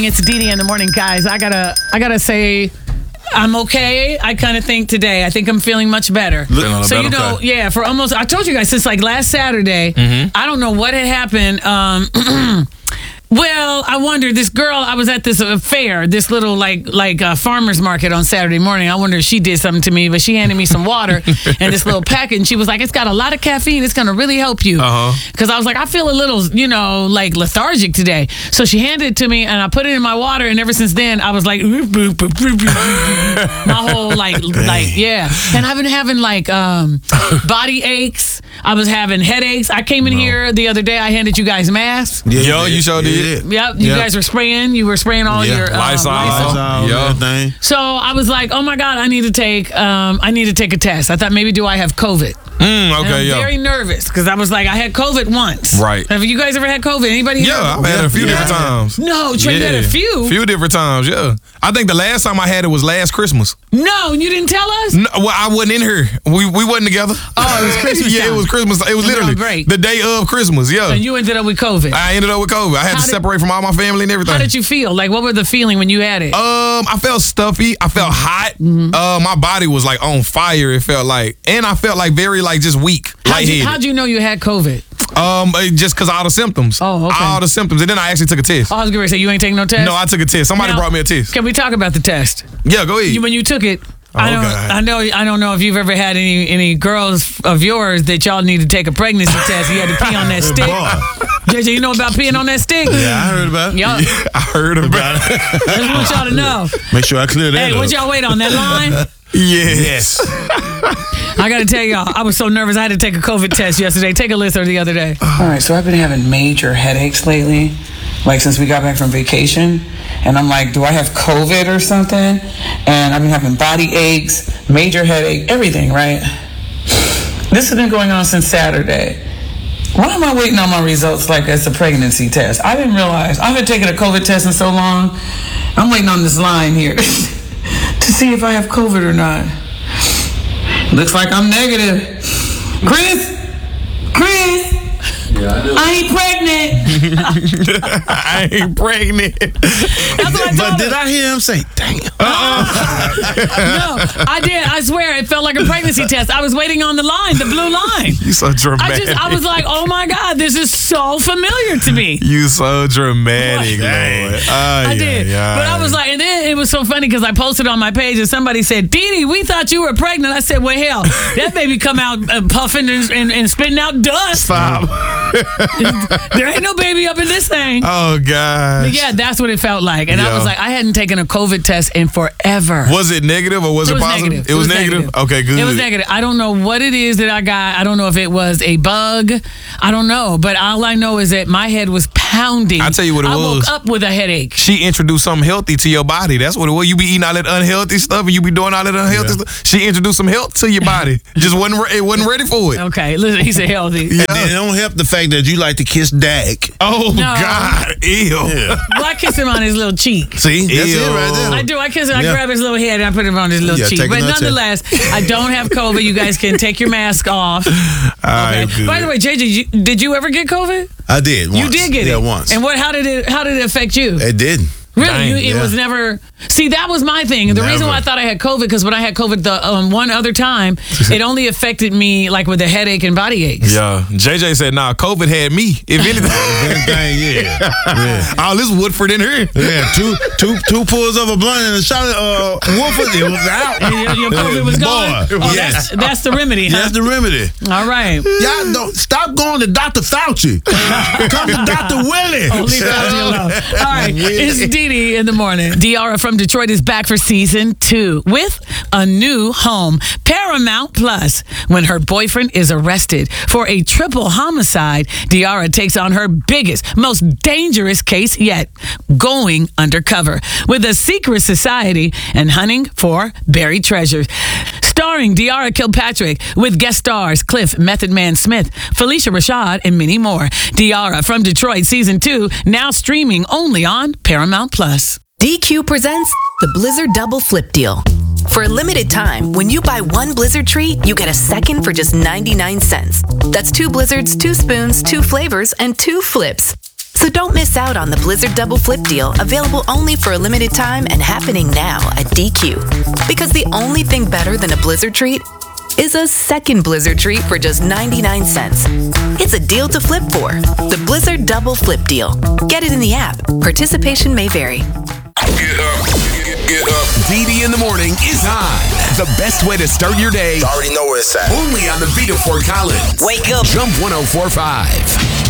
It's Dee in the morning, guys. I gotta say, I'm okay. I kind of think today. I think I'm feeling much better. So you know, yeah. For almost, I told you guys since like last Saturday. I don't know what had happened. Well, I wonder, this girl, I was at this fair, this little like farmer's market on Saturday morning. I wonder if she did something to me, but she handed me some water and this little packet, and she was like, it's got a lot of caffeine. It's going to really help you. Because I was like, I feel a little, like lethargic today. So she handed it to me, and I put it in my water, and ever since then, I was like, my whole, yeah. And I've been having, body aches. I was having headaches. I came in here the other day. I handed you guys masks. Yo, you sure did. Yep, you guys were spraying. You were spraying all your Lysol. Everything. So I was like, oh my God, I need to take a test. I thought maybe do I have COVID? Okay, I'm very nervous because I was like, I had COVID once. Right. Have you guys ever had COVID? Anybody? Yeah, I've had it a few different times. No, Trey had a few. Few different times, yeah. I think the last time I had it was last Christmas. No, you didn't tell us? No, well, I wasn't in here. We wasn't together. Oh, it was Christmas Yeah, time. it was Christmas. It was literally the day of Christmas, yeah. And you ended up with COVID. I ended up with COVID. I had to separate from all my family and everything. How did you feel? Like, what was the feeling when you had it? I felt stuffy. I felt hot. My body was like on fire, it felt like. And I felt like very just weak. How'd you know you had COVID? Just because all the symptoms. Oh, okay. All the symptoms. And then I actually took a test. Oh, I was going to say, you ain't taking no test? No, I took a test. Somebody brought me a test. Can we talk about the test? Yeah, go ahead. When you took it, I don't know if you've ever had any girls of yours that y'all need to take a pregnancy test. You had to pee on that stick. JJ, you know about peeing on that stick? Yeah, I heard about it. Yep. Yeah, I heard about it. I just want y'all to know. Make sure I clear that Hey, up. what y'all wait on that line? Yes. I got to tell y'all, I was so nervous. I had to take a COVID test yesterday. Take a listen the other day. All right, so I've been having major headaches lately, since we got back from vacation. And I'm like, do I have COVID or something? And I've been having body aches, major headache, everything, right? This has been going on since Saturday. Why am I waiting on my results as a pregnancy test? I didn't realize. I've been taking a COVID test in so long. I'm waiting on this line here to see if I have COVID or not. Looks like I'm negative. Chris? I ain't pregnant. I ain't pregnant. That's what I told Did I hear him say, damn? No, I did. I swear, it felt like a pregnancy test. I was waiting on the line, the blue line. You so dramatic. I was like, oh my God, this is so familiar to me. You so dramatic, Lord. I did. But I was like, and then it was so funny because I posted on my page and somebody said, Dee, we thought you were pregnant. I said, well, hell, that baby come out puffing and spitting out dust. Stop. There ain't no baby up in this thing. Oh, gosh. But yeah, that's what it felt like. And I was like, I hadn't taken a COVID test in forever. Was it negative or was it positive? Negative. It was negative? Okay, good. It was negative. I don't know what it is that I got. I don't know if it was a bug. I don't know. But all I know is that my head was pounding. I'll tell you what it was. I woke up with a headache. She introduced something healthy to your body. That's what it was. You be eating all that unhealthy stuff and you be doing all that unhealthy stuff. She introduced some health to your body. Just wasn't ready for it. Okay, listen, he said healthy. And then it don't help the fact that you like to kiss Dak. Oh, no. God. Ew. Yeah. Well, I kiss him on his little cheek. See? That's it right there. I do. I kiss him. I grab his little head and I put him on his little cheek. But nonetheless, I don't have COVID. You guys can take your mask off. Okay. By the way, JJ, did you ever get COVID? I did once. You did get it? Yeah, once. And how did it affect you? It didn't. Really? It was never... See, that was my thing. The reason why I thought I had COVID, because when I had COVID the one other time, it only affected me with a headache and body aches. Yeah. JJ said, nah, COVID had me. If anything. Yeah. All this Woodford in here. Yeah. Two pulls of a blunt and a shot of Woodford. It was out. Your COVID was gone? Oh, yes. That's the remedy, huh? That's the remedy. All right. Y'all don't stop going to Dr. Fauci. Come to Dr. Willie. Oh, leave Fauci alone. All right. It's Dee in the morning. Diarra from Detroit is back for season 2 with a new home, Paramount Plus. When her boyfriend is arrested for a triple homicide, Diarra takes on her biggest, most dangerous case yet, going undercover with a secret society and hunting for buried treasures. Starring Diarra Kilpatrick with guest stars Cliff Method Man Smith, Felicia Rashad, and many more. Diarra from Detroit season 2 now streaming only on Paramount Plus. DQ presents the Blizzard Double Flip Deal. For a limited time, when you buy one Blizzard treat, you get a second for just 99 cents. That's 2 Blizzards, 2 spoons, 2 flavors, and 2 flips. So don't miss out on the Blizzard Double Flip deal, available only for a limited time and happening now at DQ. Because the only thing better than a Blizzard treat is a second Blizzard treat for just 99 cents. It's a deal to flip for. The Blizzard Double Flip deal. Get it in the app. Participation may vary. Get up. Get up. DD in the morning is on. The best way to start your day. You already know where it's at. Only on the Beat of Fort Collins. Wake up. Jump 104.5.